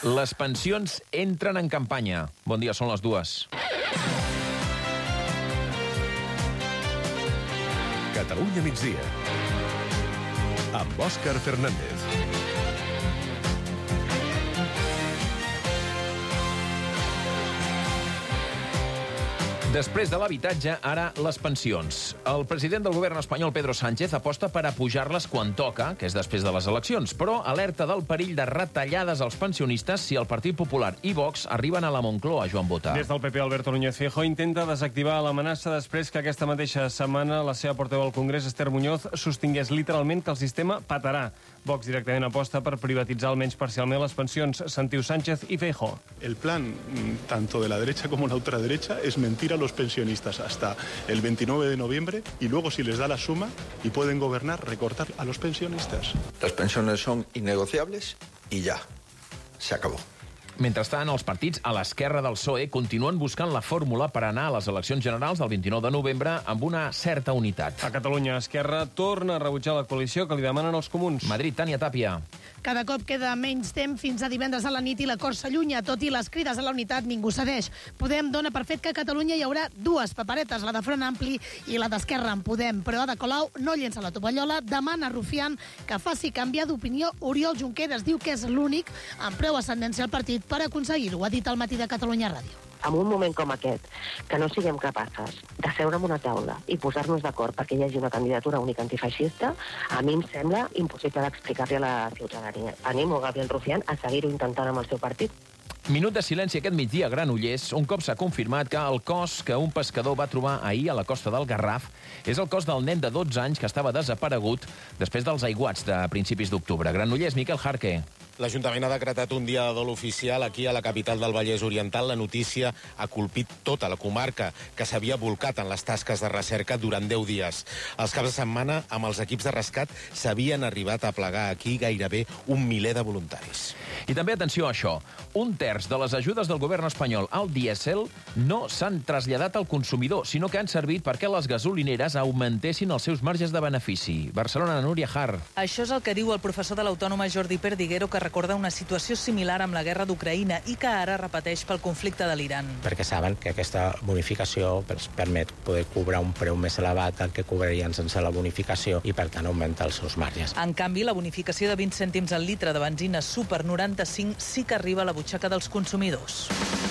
Les pensions entren en campanya. Bon dia, són les 2. Catalunya migdia. Amb Òscar Fernández. Després de l'habitatge, ara les pensions. El president del govern espanyol, Pedro Sánchez, aposta per apujar-les quan toca, que és després de les eleccions, però alerta del perill de retallades als pensionistes si el Partit Popular i Vox arriben a la Moncloa, Joan Bota. Des del PP, Alberto Núñez Feijóo intenta desactivar l'amenaça després que aquesta mateixa setmana la seva portaveu al Congrés, Esther Muñoz, sostingués literalment que el sistema patarà. Vox directament aposta per privatitzar almenys parcialment les pensions. Sentiu Sánchez i Feijóo. El plan, tanto de la derecha como la ultraderecha, es mentir a los pensionistas hasta el 29 de noviembre y luego, si les da la suma y pueden gobernar, recortar a los pensionistas. Las pensiones son innegociables y ya. Se acabó. Mentrestant, els partits a l'esquerra del PSOE continuen buscant la fórmula per anar a les eleccions generals del 29 de novembre amb una certa unitat. A Catalunya, Esquerra torna a rebutjar la coalició que li demanen els comuns. Madrid, Tània Tàpia. Cada cop queda menys temps fins a divendres a la nit i l'acord s'allunya. Tot i les crides a la unitat, ningú cedeix. Podem dona per fet que a Catalunya hi haurà dues paperetes, la de Front Ampli i la d'Esquerra en Podem. Però Ada Colau no llença la tovallola, demana a Rufián que faci canviar d'opinió. Oriol Junqueras diu que és l'únic amb prou ascendència al partit per aconseguir-ho, ha dit al Matí de Catalunya Ràdio. En un moment com aquest, que no siguem capaces de seure en una taula i posar-nos d'acord perquè hi hagi una candidatura única antifeixista, a mi em sembla impossible d'explicar-li a la ciutadania. Animo Gabriel Rufián a seguir-ho intentant amb el seu partit. Minut de silenci aquest migdia a Granollers, un cop s'ha confirmat que el cos que un pescador va trobar ahir a la costa del Garraf és el cos del nen de 12 anys que estava desaparegut després dels aiguats de principis d'octubre. Granollers, Miquel Jarque. L'Ajuntament ha decretat un dia de dol oficial aquí a la capital del Vallès Oriental. La notícia ha colpit tota la comarca, que s'havia volcat en les tasques de recerca durant 10 dies. Els caps de setmana, amb els equips de rescat, s'havien arribat a plegar aquí gairebé 1 miler de voluntaris. I també atenció a això. 1/3 de les ajudes del govern espanyol al dièsel no s'han traslladat al consumidor, sinó que han servit perquè les gasolineres augmentessin els seus marges de benefici. Barcelona, Núria Har. Això és el que diu el professor de l'Autònoma Jordi Perdiguero, que recorda una situació similar amb la guerra d'Ucraïna i que ara repeteix pel conflicte de l'Iran. Perquè saben que aquesta bonificació permet poder cobrar un preu més elevat del que cobrarien sense la bonificació i, per tant, augmenta els seus marges. En canvi, la bonificació de 20 cèntims al litre de benzina Super 95 sí que arriba a la butxaca dels consumidors.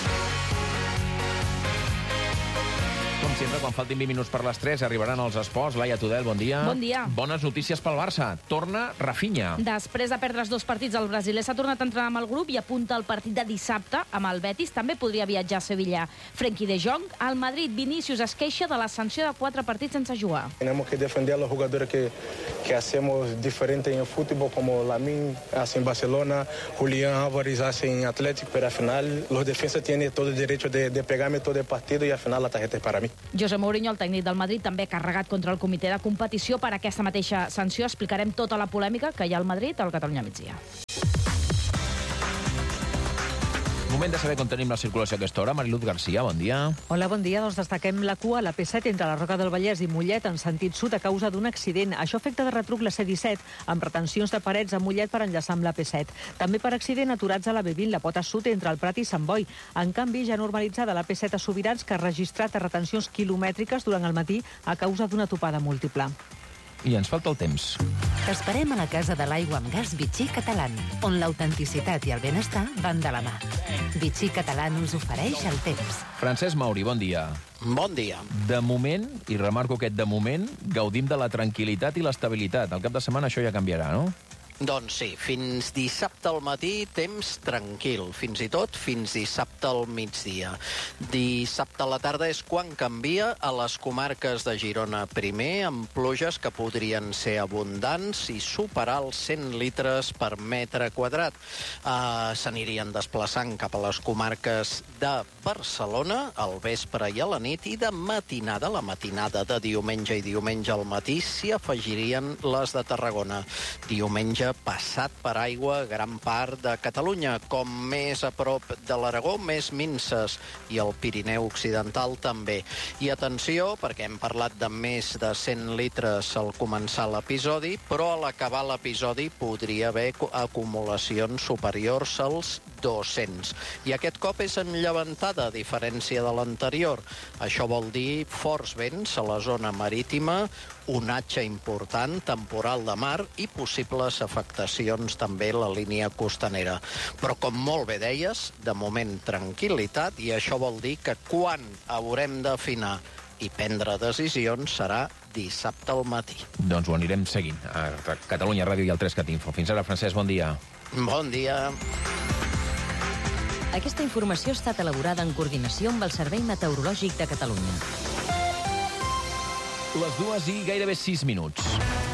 Com sempre, quan faltin 20 minuts per les 3, arribaran els esports. Laia Tudel, bon dia. Bon dia. Bones notícies pel Barça. Torna Rafinha. Després de perdre els 2 partits, el brasiler s'ha tornat a entrenar amb el grup i apunta el partit de dissabte amb el Betis. També podria viatjar a Sevilla. Frenkie de Jong. Al Madrid, Vinícius es queixa de la sanció de 4 partits sense jugar. Tenemos que defender a los jugadores que hacemos diferente en el fútbol, como Lamine hace en Barcelona, Julián Álvarez hace en Atlético, pero al final los defensas tienen todo el derecho de pegarme todo el partido y al final la tarjeta es para mí. José Mourinho, el tècnic del Madrid, també ha carregat contra el comitè de competició per aquesta mateixa sanció. Explicarem tota la polèmica que hi ha al Madrid al Catalunya migdia. Moment de saber com tenim la circulació a aquesta hora. Mariluz Garcia, bon dia. Hola, bon dia. Doncs destaquem la cua a la P7 entre la Roca del Vallès i Mollet en sentit sud a causa d'un accident. Això afecta de retruc la C-17, amb retencions de parets a Mollet per enllaçar amb la P7. També per accident aturats a la B20, la pota sud entre el Prat i Sant Boi. En canvi, ja normalitzada la P7 a Sobirans, que ha registrat retencions quilomètriques durant el matí a causa d'una topada múltiple. I ens falta el temps. T'esperem a la Casa de l'Aigua amb Gas Vichy Catalán, on l'autenticitat i el benestar van de la mà. Vichy Catalán us ofereix el temps. Francesc Mauri, bon dia. Bon dia. De moment, i remarco aquest de moment, gaudim de la tranquil·litat i l'estabilitat. Al cap de setmana això ja canviarà, no? Doncs sí, fins dissabte al matí, temps tranquil. Fins i tot fins dissabte al migdia. Dissabte a la tarda és quan canvia a les comarques de Girona primer, amb pluges que podrien ser abundants i superar els 100 litres per metre quadrat. S'anirien desplaçant cap a les comarques de Barcelona al vespre i a la nit, i de matinada, la matinada de diumenge i diumenge al matí, s'hi afegirien les de Tarragona. Diumenge passat per aigua gran part de Catalunya, com més a prop de l'Aragó, més minses, i el Pirineu Occidental també. I atenció, perquè hem parlat de més de 100 litres al començar l'episodi, però a l'acabar l'episodi podria haver acumulacions superiors als 200. I aquest cop és en llevantada, a diferència de l'anterior. Això vol dir forts vents a la zona marítima, onatge important, temporal de mar i possibles afectacions també a la línia costanera. Però, com molt bé deies, de moment tranquil·litat, i això vol dir que quan haurem d'afinar i prendre decisions serà dissabte al matí. Doncs ho anirem seguint a Catalunya Ràdio i al 3CAT Info. Fins ara, Francesc, bon dia. Bon dia. Aquesta informació ha estat elaborada en coordinació amb el Servei Meteorològic de Catalunya. Les 2 i gairebé 6 minuts.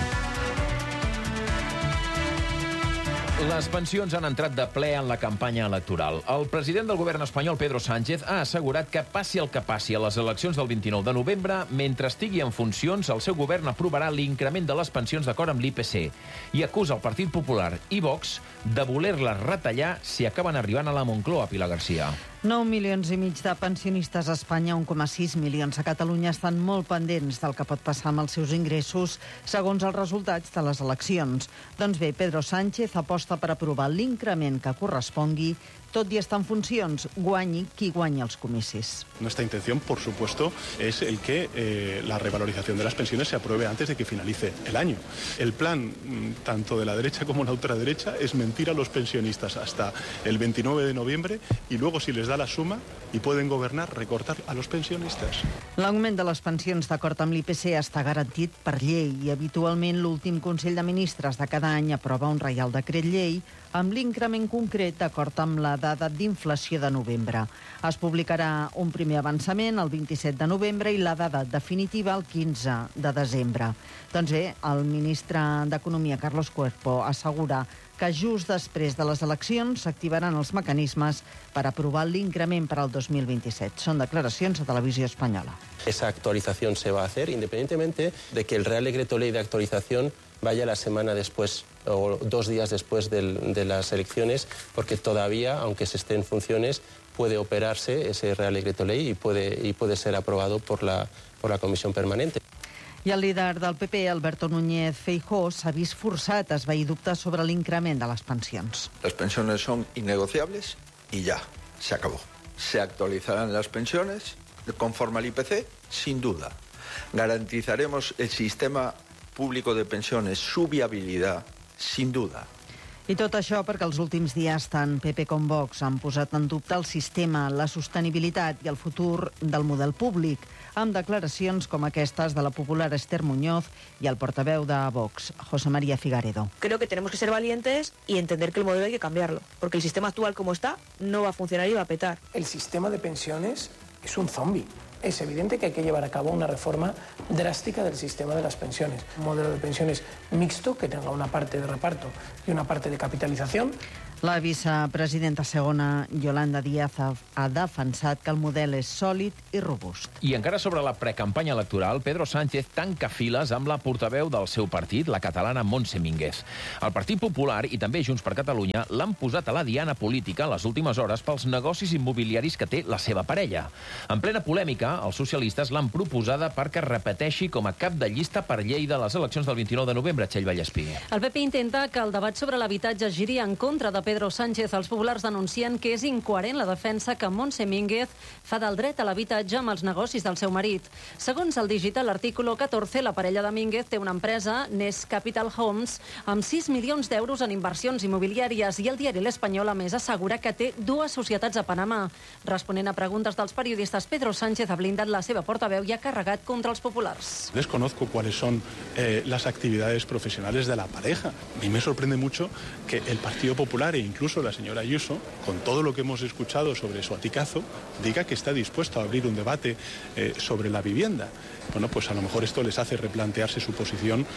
Les pensions han entrat de ple en la campanya electoral. El president del govern espanyol, Pedro Sánchez, ha assegurat que passi el que passi a les eleccions del 29 de novembre, mentre estigui en funcions, el seu govern aprovarà l'increment de les pensions d'acord amb l'IPC i acusa el Partit Popular i Vox de voler-les retallar si acaben arribant a la Moncloa, Pilar García. 9,5 milions de pensionistes a Espanya, 1,6 milions a Catalunya, estan molt pendents del que pot passar amb els seus ingressos segons els resultats de les eleccions. Doncs bé, Pedro Sánchez aposta per aprovar l'increment que correspongui, tot i estar en funcions, guanyi qui guanyi els comicis. Nuestra intención, por supuesto, es el que la revalorización de las pensiones se apruebe antes de que finalice el año. El plan, tanto de la derecha como la ultraderecha, es mentir a los pensionistas hasta el 29 de noviembre y luego, si les da la suma y pueden gobernar, recortar a los pensionistas. L'augment de les pensions d'acord amb l'IPC està garantit per llei i habitualment l'últim Consell de Ministres de cada any aprova un reial decret llei amb l'increment concret d'acord amb la data d'inflació de novembre. Es publicarà un primer avançament el 27 de novembre i la data definitiva el 15 de desembre. Doncs bé, el ministre d'Economia, Carlos Cuerpo, assegura que just després de les eleccions s'activaran els mecanismes per aprovar l'increment per al 2027. Són declaracions a Televisió Espanyola. Esa actualización se va a hacer independientemente de que el Real Decreto Ley de actualización vaya la semana después o 2 días después de las elecciones, porque todavía, aunque se esté en funciones, puede operarse ese Real Decreto Ley y puede ser aprobado por la Comisión Permanente. I el líder del PP, Alberto Núñez Feijóo, s'ha vist forçat a esvair dubtes sobre l'increment de les pensions. Las pensiones son innegociables y ya, se acabó. Se actualizarán las pensiones conforme al IPC, sin duda. Garantizaremos el sistema público de pensiones, su viabilidad, sin duda. I tot això perquè els últims dies tant PP com Vox han posat en dubte el sistema, la sostenibilitat i el futur del model públic, amb declaracions com aquestes de la popular Esther Muñoz i el portaveu de Vox, José María Figaredo. Creo que tenemos que ser valientes y entender que el modelo hay que cambiarlo, porque el sistema actual como está no va a funcionar y va a petar. El sistema de pensiones es un zombi. Es evidente que hay que llevar a cabo una reforma drástica del sistema de las pensiones. Un modelo de pensiones mixto que tenga una parte de reparto y una parte de capitalización. La vicepresidenta segona, Yolanda Díaz, ha defensat que el model és sòlid i robust. I encara sobre la precampanya electoral, Pedro Sánchez tanca files amb la portaveu del seu partit, la catalana Montse Mínguez. El Partit Popular i també Junts per Catalunya l'han posat a la diana política les últimes hores pels negocis immobiliaris que té la seva parella. En plena polèmica, els socialistes l'han proposada perquè repeteixi com a cap de llista per llei de les eleccions del 29 de novembre, Txell Vallespí. El PP intenta que el debat sobre l'habitatge giri en contra de Pedro Sánchez. Els populars denuncien que és incoherent la defensa que Montse Mínguez fa del dret a l'habitatge amb els negocis del seu marit. Segons el digital Artículo 14, la parella de Mínguez té una empresa, Nes Capital Homes, amb 6 milions d'euros en inversions immobiliàries, i el diari L'Espanyol, a més, assegura que té 2 societats a Panamà. Responent a preguntes dels periodistes, Pedro Sánchez ha blindat la seva portaveu i ha carregat contra els populars. Desconozco cuáles son las actividades profesionales de la pareja. A mí me sorprende mucho que el Partido Popular e incluso la señora Ayuso, con todo lo que hemos escuchado sobre su aticazo, diga que está dispuesto a abrir un debate sobre la vivienda. Bueno, pues a lo mejor esto les hace replantearse su posición.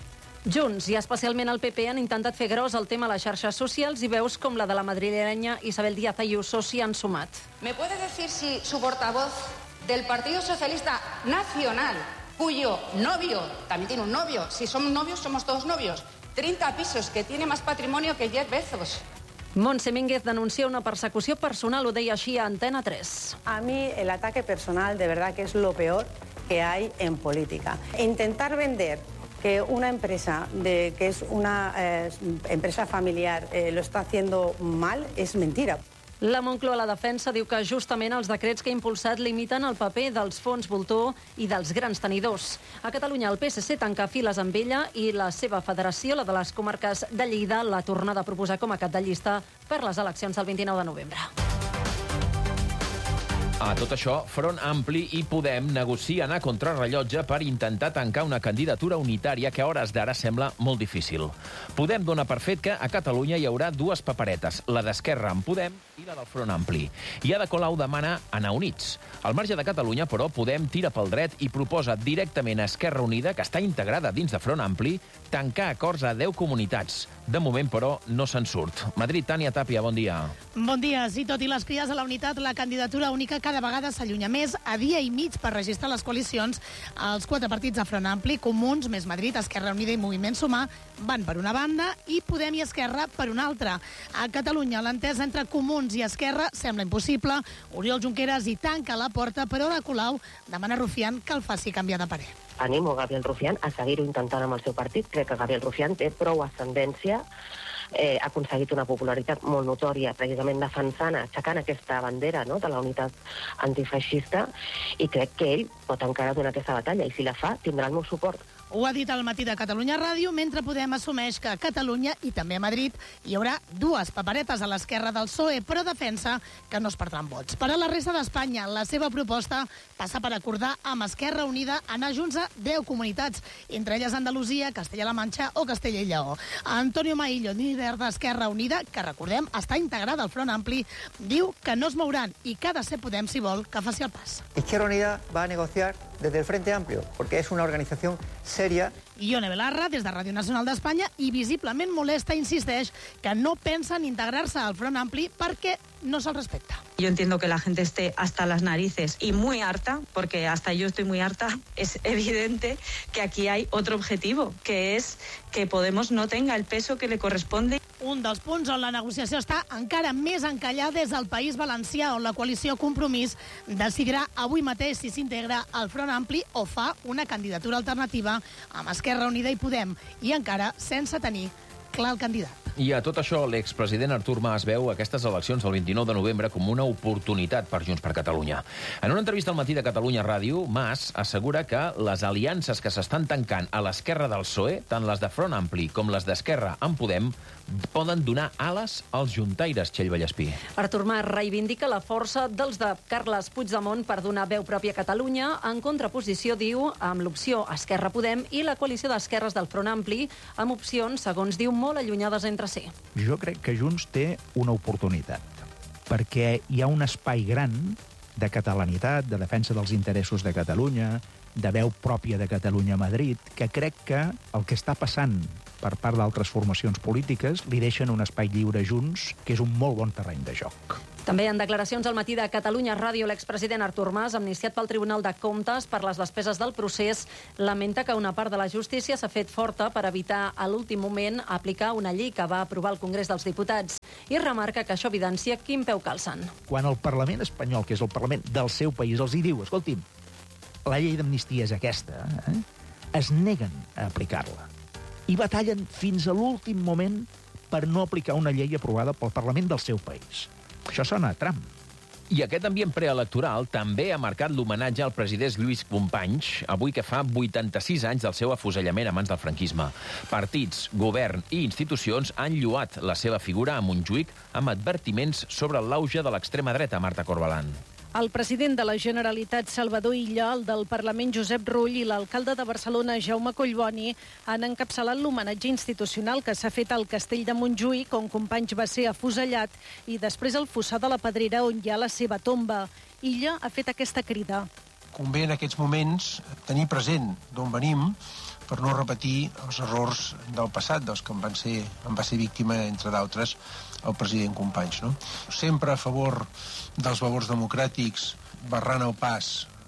Junts i especialment el PP han intentat fer gros el tema a les xarxes socials i veus com la de la madrilenya Isabel Díaz Ayuso s'hi han sumat. ¿Me puede decir si su portavoz del Partido Socialista Nacional, cuyo novio, también tiene un novio, si somos novios somos todos novios, 30 pisos, que tiene más patrimonio que Jeff Bezos? Montse Mínguez denuncia una persecució personal, ho deia així a Antena 3. A mí el ataque personal de verdad que es lo peor que hay en política. Intentar vender que una empresa que es una empresa familiar lo está haciendo mal es mentira. La Moncloa a la defensa diu que justament els decrets que ha impulsat limiten el paper dels fons voltor i dels grans tenidors. A Catalunya el PSC tanca files amb ella i la seva federació, la de les comarques de Lleida, l'ha tornada a proposar com a cap de llista per les eleccions del 29 de novembre. A tot això, Front Ampli i Podem negocien a contrarrellotge per intentar tancar una candidatura unitària que a hores d'ara sembla molt difícil. Podem dona per fet que a Catalunya hi haurà dues paperetes, la d'Esquerra amb Podem i la del Front Ampli. I Ada Colau demana anar units. Al marge de Catalunya, però, Podem tira pel dret i proposa directament a Esquerra Unida, que està integrada dins de Front Ampli, tancar acords a 10 comunitats. De moment, però, no se'n surt. Madrid, Tània Tàpia, bon dia. Bon dia. Sí, tot i les crides a la unitat, la candidatura única cada vegada s'allunya més. A dia i mig per registrar les coalicions, els 4 partits de Front Ampli, Comuns, Més Madrid, Esquerra Unida i Moviment Sumar, van per una banda i Podem i Esquerra per una altra. A Catalunya, l'entesa entre Comuns i Esquerra sembla impossible. Oriol Junqueras hi tanca la porta, però Ada Colau demana a Rufián que el faci canviar de parer. Animo a Gabriel Rufián a seguir-ho intentant amb el seu partit. Crec que Gabriel Rufián té prou ascendència, ha aconseguit una popularitat molt notòria, precisament defensant, aixecant aquesta bandera, no?, de la unitat antifeixista, i crec que ell pot encara donar aquesta batalla, i si la fa, tindrà el meu suport. Ho ha dit al Matí de Catalunya Ràdio, mentre Podem assumeix que a Catalunya i també a Madrid hi haurà dues paperetes a l'esquerra del PSOE, però defensa que no es perdran vots. Per a la resta d'Espanya, la seva proposta passa per acordar amb Esquerra Unida anar junts a 10 comunitats, entre elles Andalusia, Castella-La Manxa o Castella i Lleó. Antonio Maillo, líder d'Esquerra Unida, que recordem està integrada al Front Ampli, diu que no es mouran i que ha de ser Podem, si vol, que faci el pas. Izquierda Unida va a negociar desde el Frente Amplio, porque es una organización seria. Ione Belarra, des de Ràdio Nacional d'Espanya, i visiblement molesta, insisteix que no pensen integrar-se al Front Ampli perquè no se'l respecta. Yo entiendo que la gente esté hasta las narices y muy harta, porque hasta yo estoy muy harta. Es evidente que aquí hay otro objetivo, que es que Podemos no tenga el peso que le corresponde. Un dels punts on la negociació està encara més encallada és el País Valencià, on la coalició Compromís decidirà avui mateix si s'integra al Front Ampli o fa una candidatura alternativa amb Esquerra Unida i Podem, i encara sense tenir clar el candidat. I a tot això, l'expresident Artur Mas veu aquestes eleccions del 29 de novembre com una oportunitat per Junts per Catalunya. En una entrevista al Matí de Catalunya Ràdio, Mas assegura que les aliances que s'estan tancant a l'esquerra del PSOE, tant les de Front Ampli com les d'Esquerra amb Podem, poden donar ales als juntaires, Txell Vallespí. Artur Mas reivindica la força dels de Carles Puigdemont per donar veu pròpia a Catalunya, en contraposició, diu, amb l'opció Esquerra-Podem i la coalició d'esquerres del Front Ampli, amb opcions, segons diu, molt allunyades entre si. Jo crec que Junts té una oportunitat, perquè hi ha un espai gran de catalanitat, de defensa dels interessos de Catalunya, de veu pròpia de Catalunya a Madrid, que crec que el que està passant per part d'altres formacions polítiques li deixen un espai lliure a Junts, que és un molt bon terreny de joc. També en declaracions al Matí de Catalunya Ràdio, l'expresident Artur Mas, amnistiat pel Tribunal de Comptes per les despeses del procés, lamenta que una part de la justícia s'ha fet forta per evitar a l'últim moment aplicar una llei que va aprovar el Congrés dels Diputats i remarca que això evidencia quin peu calcen. Quan el Parlament espanyol, que és el Parlament del seu país, els hi diu, escolti'm, la llei d'amnistia és aquesta, es neguen a aplicar-la i batallen fins a l'últim moment per no aplicar una llei aprovada pel Parlament del seu país. Això sona a Trump. I aquest ambient preelectoral també ha marcat l'homenatge al president Lluís Companys, avui que fa 86 anys del seu afusellament a mans del franquisme. Partits, govern i institucions han lloat la seva figura a Montjuïc amb advertiments sobre l'auge de l'extrema dreta, Marta Corbalan. El president de la Generalitat, Salvador Illa, el del Parlament, Josep Rull, i l'alcalde de Barcelona, Jaume Collboni, han encapçalat l'homenatge institucional que s'ha fet al Castell de Montjuïc, on Companys va ser afusellat, i després al Fossar de la Pedrera, on hi ha la seva tomba. Illa ha fet aquesta crida. Convé en aquests moments tenir present d'on venim per no repetir els errors del passat, dels que en va ser víctima, entre d'altres, el president Companys. No? Sempre a favor dels valors democràtics, barrant el pas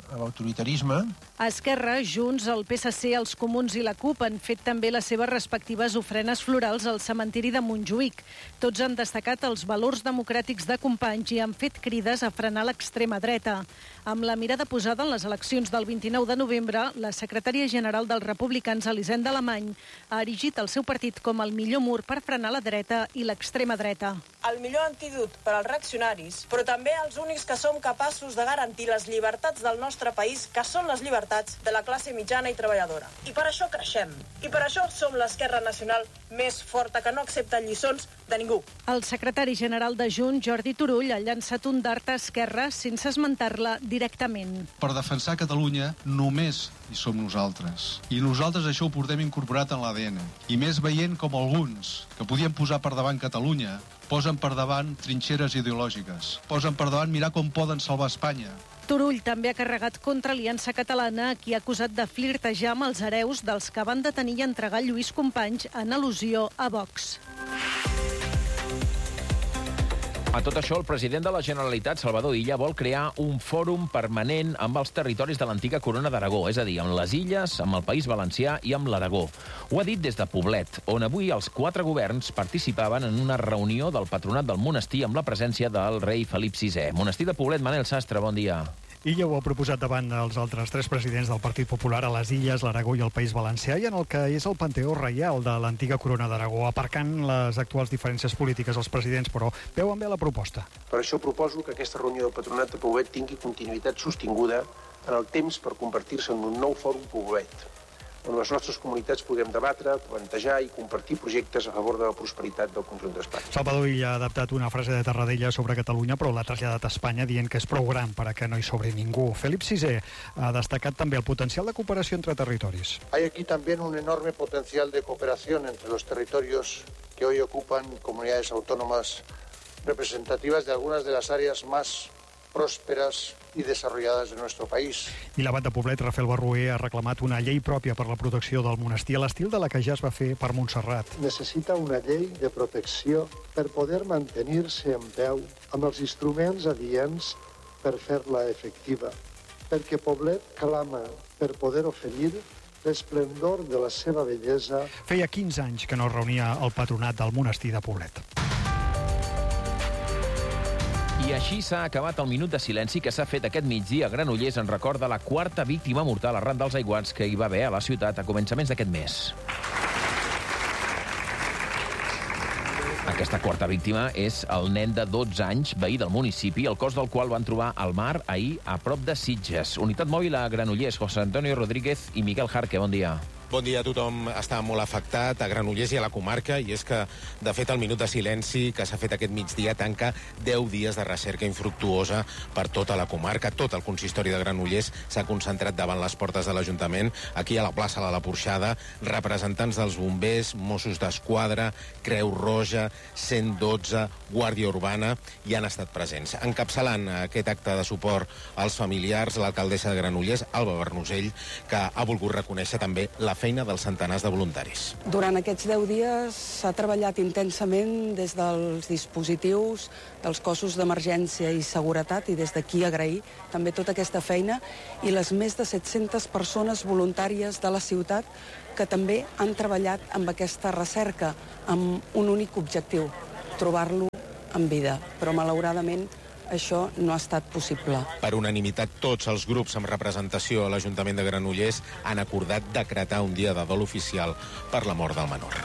a l'autoritarisme. Esquerra, Junts, el PSC, els Comuns i la CUP han fet també les seves respectives ofrenes florals al cementiri de Montjuïc. Tots han destacat els valors democràtics de Companys i han fet crides a frenar l'extrema dreta. Amb la mirada posada en les eleccions del 29 de novembre, la secretària general dels republicans, Elisenda Alemany, ha erigit el seu partit com el millor mur per frenar la dreta i l'extrema dreta. El millor antídot per als reaccionaris, però també els únics que som capaços de garantir les llibertats del nostre país, que són les llibertats de la classe mitjana i treballadora. I per això creixem. I per això som l'esquerra nacional més forta, que no accepta lliçons de ningú. El secretari general de Junts, Jordi Turull, ha llançat un dart a Esquerra sense esmentar-la directament. Per defensar Catalunya només hi som nosaltres. I nosaltres això ho portem incorporat en l'ADN. I més veient com alguns, que podien posar per davant Catalunya, posen per davant trinxeres ideològiques. Posen per davant mirar com poden salvar Espanya. Turull també ha carregat contra Aliança Catalana, a qui ha acusat de flirtejar amb els hereus dels que van detenir i entregar Lluís Companys en al·lusió a Vox. A tot això, el president de la Generalitat, Salvador Illa, vol crear un fòrum permanent amb els territoris de l'antiga Corona d'Aragó, és a dir, amb les Illes, amb el País Valencià i amb l'Aragó. Ho ha dit des de Poblet, on avui els 4 governs participaven en una reunió del patronat del monestir amb la presència del rei Felip VI. Monestir de Poblet, Manel Sastre, bon dia. Illa ho ha proposat davant dels altres 3 presidents del Partit Popular a les Illes, l'Aragó i el País Valencià, i en el que és el panteó reial de l'antiga Corona d'Aragó, aparcant les actuals diferències polítiques als presidents, però veuen bé la proposta. Per això proposo que aquesta reunió del Patronat de Poblet tingui continuïtat sostinguda en el temps per convertir-se en un nou fòrum Poblet, on les nostres comunitats podem debatre, plantejar i compartir projectes a favor de la prosperitat del conjunt d'Espanya. Salvador Illa ha adaptat una frase de Tarradella sobre Catalunya, però l'ha traslladat a Espanya dient que és prou gran per a que no hi sobri ningú. Felip VI ha destacat també el potencial de cooperació entre territoris. Hay aquí también un enorme potencial de cooperación entre los territorios que hoy ocupan comunidades autónomas representativas de algunas de las áreas más prósperas y desarrolladas de nuestro país. I l'abat de Poblet, Rafael Barrué, ha reclamat una llei pròpia per la protecció del monestir a l'estil de la que ja es va fer per Montserrat. Necessita una llei de protecció per poder mantenir-se en peu amb els instruments adients per fer-la efectiva, perquè Poblet clama per poder oferir l'esplendor de la seva bellesa. Feia 15 anys que no es reunia el patronat del monestir de Poblet. I així s'ha acabat el minut de silenci que s'ha fet aquest migdia a Granollers en record de la 4a víctima mortal arran dels aiguats que hi va haver a la ciutat a començaments d'aquest mes. Aquesta 4a víctima és el nen de 12 anys, veí del municipi, el cos del qual van trobar al mar ahir a prop de Sitges. Unitat mòbil a Granollers, José Antonio Rodríguez i Miquel Jarque, bon dia. Bon dia, tothom està molt afectat a Granollers i a la comarca, i és que, de fet, el minut de silenci que s'ha fet aquest migdia tanca 10 dies de recerca infructuosa per tota la comarca. Tot el consistori de Granollers s'ha concentrat davant les portes de l'Ajuntament, aquí a la plaça de la Porxada, representants dels bombers, Mossos d'Esquadra, Creu Roja, 112, Guàrdia Urbana, hi han estat presents. Encapçalant aquest acte de suport als familiars, l'alcaldessa de Granollers, Alba Bernusell, que ha volgut reconèixer també la feina dels centenars de voluntaris. Durant aquests 10 dies s'ha treballat intensament des dels dispositius, dels cossos d'emergència i seguretat, i des d'aquí agrair també tota aquesta feina i les més de 700 persones voluntàries de la ciutat que també han treballat amb aquesta recerca, amb un únic objectiu, trobar-lo en vida. Però malauradament això no ha estat possible. Per unanimitat, tots els grups amb representació a l'Ajuntament de Granollers han acordat decretar un dia de dol oficial per la mort del menor.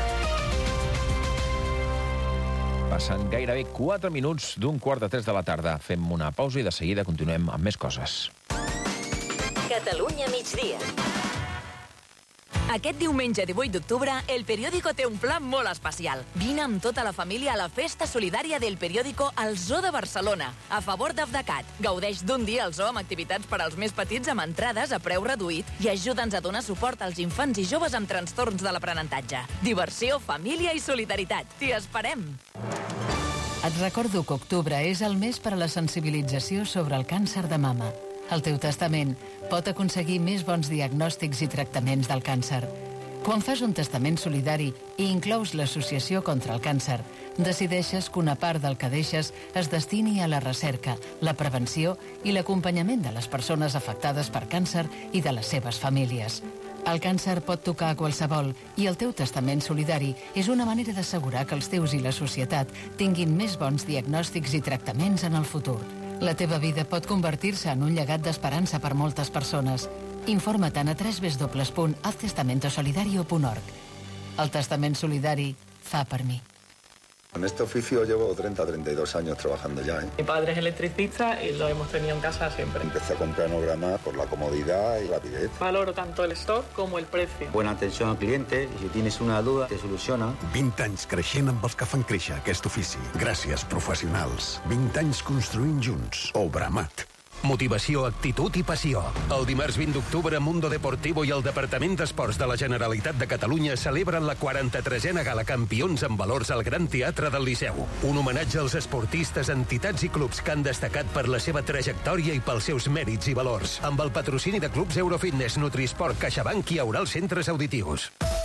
Passen gairebé 4 minuts d'15:45 de la tarda. Fem una pausa i de seguida continuem amb més coses. Catalunya migdia. Aquest diumenge 18 d'octubre, El Periódico té un pla molt especial. Vine amb tota la família a la festa solidària del Periódico al Zoo de Barcelona, a favor d'Afdecat. Gaudeix d'un dia al zoo amb activitats per als més petits amb entrades a preu reduït i ajuda'ns a donar suport als infants i joves amb trastorns de l'aprenentatge. Diversió, família i solidaritat. T'hi esperem! Et recordo que octubre és el mes per a la sensibilització sobre el càncer de mama. El teu testament pot aconseguir més bons diagnòstics i tractaments del càncer. Quan fas un testament solidari i inclous l'Associació contra el Càncer, decideixes que una part del que deixes es destini a la recerca, la prevenció i l'acompanyament de les persones afectades per càncer i de les seves famílies. El càncer pot tocar a qualsevol i el teu testament solidari és una manera d'assegurar que els teus i la societat tinguin més bons diagnòstics i tractaments en el futur. La teva vida pot convertir-se en un llegat d'esperança per moltes persones. Informa't a www.haztestamentosolidario.org. El testament solidari fa per mi. En este oficio llevo 32 años trabajando ya. Mi padre es electricista y lo hemos tenido en casa siempre. Empecé a comprar Nograma por la comodidad y rapidez. Valoro tanto el stock como el precio. Buena atención al cliente y si tienes una duda te soluciona. 20 anys creixent amb els que fan créixer aquest ofici. Gràcies, professionals. 20 anys construint junts. Obramat. Motivació, actitud i passió. El dimarts 20 d'octubre, Mundo Deportivo i el Departament d'Esports de la Generalitat de Catalunya celebren la 43a Gala Campions amb valors al Gran Teatre del Liceu. Un homenatge als esportistes, entitats i clubs que han destacat per la seva trajectòria i pels seus mèrits i valors. Amb el patrocini de clubs Eurofitness, Nutrisport, CaixaBank i Aural Centres Auditius.